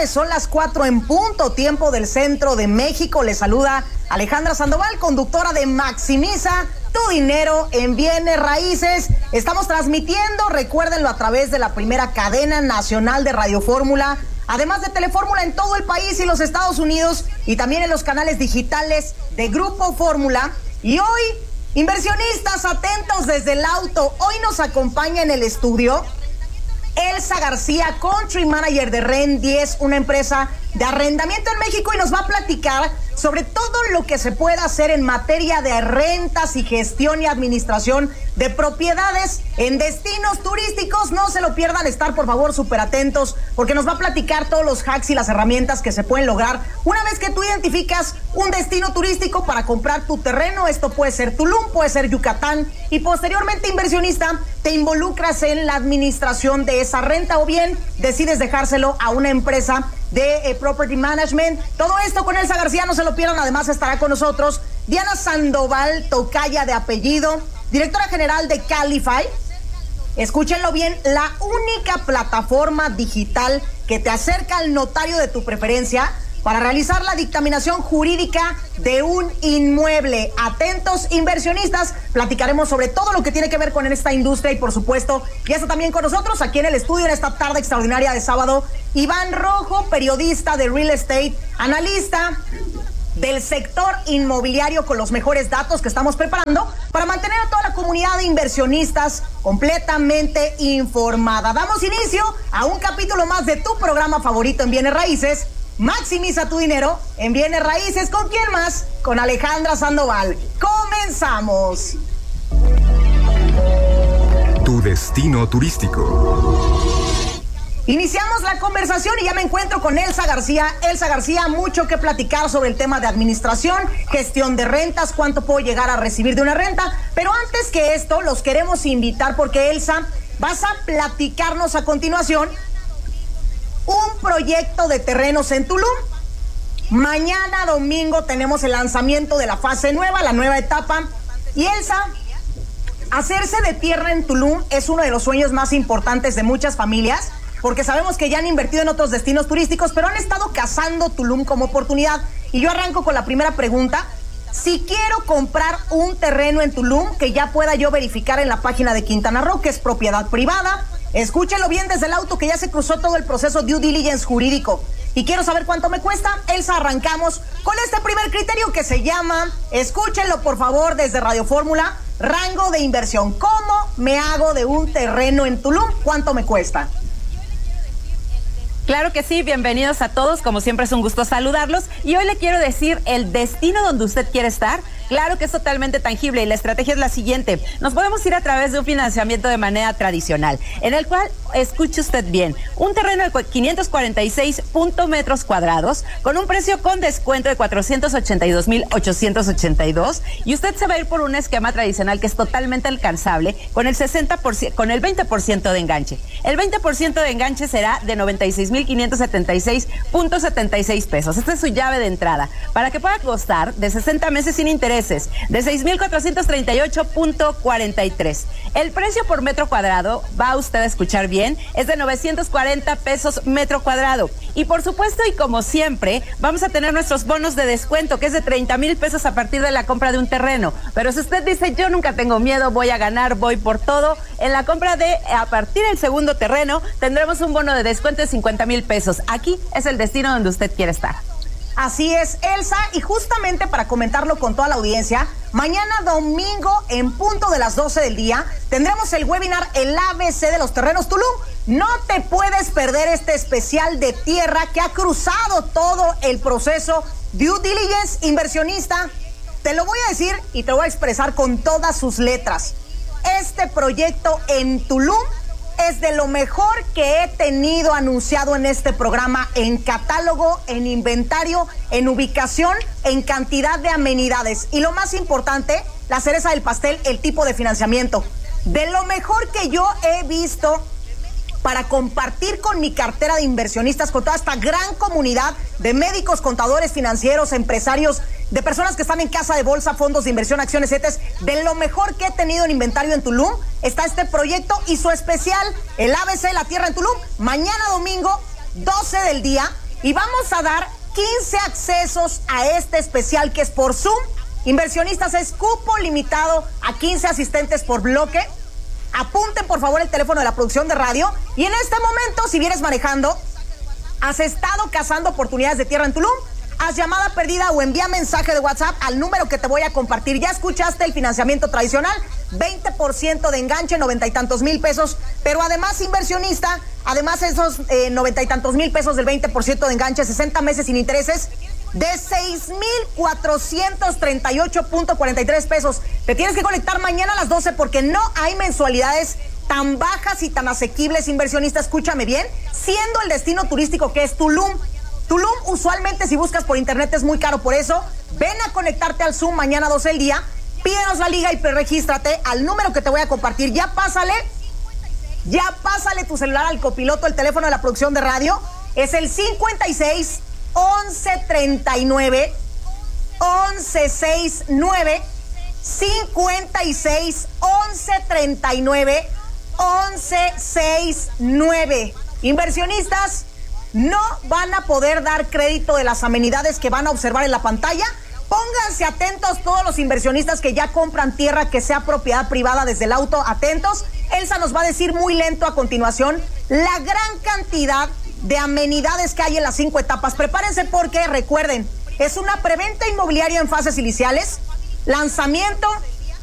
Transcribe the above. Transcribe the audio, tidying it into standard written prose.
tardes, son las 4 en punto, tiempo del centro de México. Les saluda Alejandra Sandoval, conductora de Maximiza tu dinero en bienes raíces. Estamos transmitiendo, recuérdenlo, a través de la primera cadena nacional de Radio Fórmula, además de Telefórmula en todo el país y los Estados Unidos, y también en los canales digitales de Grupo Fórmula. Y hoy, inversionistas, atentos desde el auto. Hoy nos acompaña en el estudio Elsa García, Country Manager de Rent 10, una empresa de arrendamiento en México, y nos va a platicar sobre todo lo que se puede hacer en materia de rentas y gestión y administración de propiedades en destinos turísticos. No se lo pierdan, estar por favor súper atentos, porque nos va a platicar todos los hacks y las herramientas que se pueden lograr una vez que tú identificas un destino turístico para comprar tu terreno. Esto puede ser Tulum, puede ser Yucatán, y posteriormente, inversionista, te involucras en la administración de esa renta, o bien decides dejárselo a una empresa de property management. Todo esto con Elsa García, no se lo pierdan. Además estará con nosotros Diana Sandoval, tocaya de apellido, directora general de Calify. Escúchenlo bien, la única plataforma digital que te acerca al notario de tu preferencia para realizar la dictaminación jurídica de un inmueble. Atentos, inversionistas, platicaremos sobre todo lo que tiene que ver con esta industria, y por supuesto, ya está también con nosotros aquí en el estudio en esta tarde extraordinaria de sábado, Iván Rojo, periodista de real estate, analista del sector inmobiliario, con los mejores datos que estamos preparando para mantener a toda la comunidad de inversionistas completamente informada. Damos inicio a un capítulo más de tu programa favorito en bienes raíces, Maximiza tu dinero en bienes raíces. ¿Con quién más? Con Alejandra Sandoval. ¡Comenzamos! Tu destino turístico. Iniciamos la conversación y ya me encuentro con Elsa García. Elsa García, mucho que platicar sobre el tema de administración, gestión de rentas, cuánto puedo llegar a recibir de una renta. Pero antes que esto, los queremos invitar, porque Elsa, vas a platicarnos a continuación un proyecto de terrenos en Tulum. Mañana domingo tenemos el lanzamiento de la fase nueva, la nueva etapa. Y Elsa, hacerse de tierra en Tulum es uno de los sueños más importantes de muchas familias, porque sabemos que ya han invertido en otros destinos turísticos, pero han estado cazando Tulum como oportunidad. Y yo arranco con la primera pregunta. Si quiero comprar un terreno en Tulum, que ya pueda yo verificar en la página de Quintana Roo que es propiedad privada, escúchenlo bien desde el auto, que ya se cruzó todo el proceso due diligence jurídico, y quiero saber cuánto me cuesta. Elsa, arrancamos con este primer criterio que se llama, escúchenlo por favor desde Radio Fórmula, rango de inversión. ¿Cómo me hago de un terreno en Tulum? ¿Cuánto me cuesta? Claro que sí, bienvenidos a todos, como siempre es un gusto saludarlos, y hoy le quiero decir el destino donde usted quiere estar. Claro que es totalmente tangible, y la estrategia es la siguiente: nos podemos ir a través de un financiamiento de manera tradicional, en el cual, escuche usted bien, un terreno de 546 metros cuadrados, con un precio con descuento de 482,882, y usted se va a ir por un esquema tradicional que es totalmente alcanzable, con el 60%, con el 20% de enganche. El 20% de enganche será de 96,576,76 pesos. Esta es su llave de entrada, para que pueda costar de 60 meses sin intereses, de 6,438,43. El precio por metro cuadrado, va usted a escuchar bien, es de 940 pesos metro cuadrado. Y por supuesto, y como siempre, vamos a tener nuestros bonos de descuento, que es de 30,000 pesos a partir de la compra de un terreno. Pero si usted dice, yo nunca tengo miedo, voy a ganar, voy por todo, en la compra de, a partir del segundo terreno, tendremos un bono de descuento de 50,000 pesos. Aquí es el destino donde usted quiere estar. Así es, Elsa, y justamente para comentarlo con toda la audiencia, mañana domingo en punto de las 12 del día tendremos el webinar El ABC de los terrenos Tulum. No te puedes perder este especial de tierra que ha cruzado todo el proceso due diligence. Inversionista, te lo voy a decir y te lo voy a expresar con todas sus letras. Este proyecto en Tulum es de lo mejor que he tenido anunciado en este programa, en catálogo, en inventario, en ubicación, en cantidad de amenidades. Y lo más importante, la cereza del pastel, el tipo de financiamiento. De lo mejor que yo he visto para compartir con mi cartera de inversionistas, con toda esta gran comunidad de médicos, contadores, financieros, empresarios, de personas que están en casa de bolsa, fondos de inversión, acciones, CETES. De lo mejor que he tenido en inventario en Tulum está este proyecto y su especial, el ABC de la Tierra en Tulum, mañana domingo, 12 del día. y vamos a dar 15 accesos a este especial que es por Zoom. Inversionistas, es cupo limitado a 15 asistentes por bloque. Apunten por favor el teléfono de la producción de radio. Y en este momento, si vienes manejando, has estado cazando oportunidades de tierra en Tulum, haz llamada perdida o envía mensaje de WhatsApp al número que te voy a compartir. Ya escuchaste el financiamiento tradicional, 20% de enganche, 90 y tantos mil pesos. Pero además, inversionista, además esos 90 y tantos mil pesos del 20% de enganche, 60 meses sin intereses, de 6,438.43 pesos. Te tienes que conectar mañana a las 12 porque no hay mensualidades tan bajas y tan asequibles, inversionista. Escúchame bien, siendo el destino turístico que es Tulum. Tulum usualmente si buscas por internet es muy caro, por eso ven a conectarte al Zoom mañana 12 del día, pídenos la liga y preregístrate al número que te voy a compartir. Ya pásale tu celular al copiloto, el teléfono de la producción de radio, es el 56 11 39 11 69, 56 11 39 11 69. Inversionistas, no van a poder dar crédito de las amenidades que van a observar en la pantalla. Pónganse atentos todos los inversionistas que ya compran tierra que sea propiedad privada desde el auto. Atentos, Elsa nos va a decir muy lento a continuación la gran cantidad de amenidades que hay en las 5 etapas. Prepárense porque, recuerden, es una preventa inmobiliaria en fases iniciales, lanzamiento,